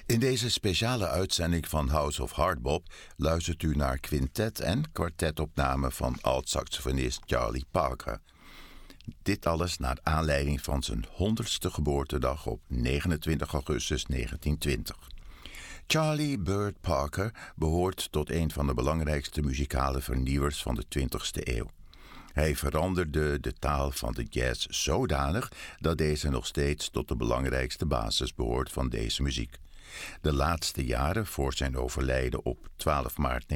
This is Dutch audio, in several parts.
In deze speciale uitzending van House of Hardbop luistert u naar quintet- en kwartetopnamen van alt-saxofonist Charlie Parker. Dit alles naar aanleiding van zijn 100ste geboortedag op 29 augustus 1920. Charlie Burt Parker behoort tot een van de belangrijkste muzikale vernieuwers van de 20e eeuw. Hij veranderde de taal van de jazz zodanig dat deze nog steeds tot de belangrijkste basis behoort van deze muziek. De laatste jaren voor zijn overlijden op 12 maart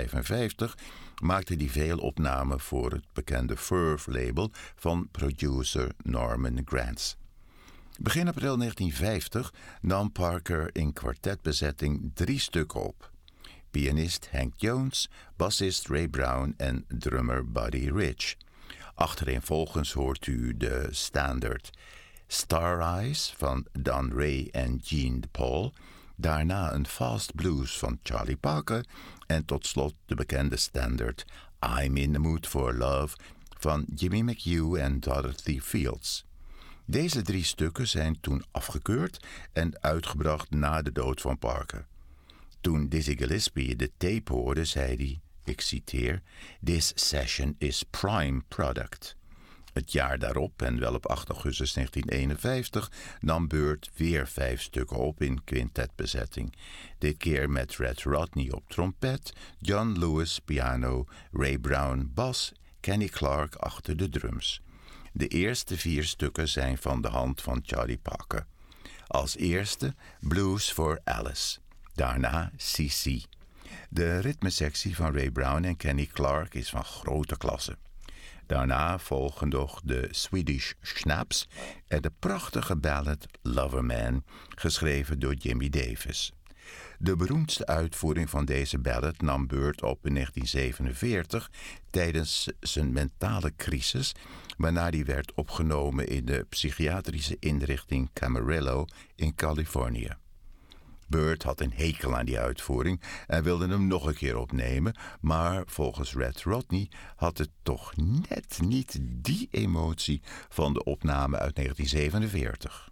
1955 maakte hij veel opnamen voor het bekende Verve-label van producer Norman Granz. Begin april 1950 nam Parker in kwartetbezetting 3 stukken op. Pianist Hank Jones, bassist Ray Brown en drummer Buddy Rich. Achtereenvolgens hoort u de standaard Star Eyes van Don Ray en Gene DePaul, daarna een fast blues van Charlie Parker en tot slot de bekende standaard I'm in the Mood for Love van Jimmy McHugh en Dorothy Fields. Deze 3 stukken zijn toen afgekeurd en uitgebracht na de dood van Parker. Toen Dizzy Gillespie de tape hoorde, zei hij, ik citeer, "This session is prime product." Het jaar daarop, en wel op 8 augustus 1951, nam Burt weer 5 stukken op in quintetbezetting. Dit keer met Red Rodney op trompet, John Lewis piano, Ray Brown bas, Kenny Clarke achter de drums. De eerste 4 stukken zijn van de hand van Charlie Parker. Als eerste Blues for Alice, daarna CC. De ritmesectie van Ray Brown en Kenny Clarke is van grote klasse. Daarna volgen nog de Swedish Schnapps en de prachtige ballad Loverman, geschreven door Jimmy Davis. De beroemdste uitvoering van deze ballad nam Burt op in 1947 tijdens zijn mentale crisis, waarna die werd opgenomen in de psychiatrische inrichting Camarillo in Californië. Burt had een hekel aan die uitvoering en wilde hem nog een keer opnemen, maar volgens Red Rodney had het toch net niet die emotie van de opname uit 1947.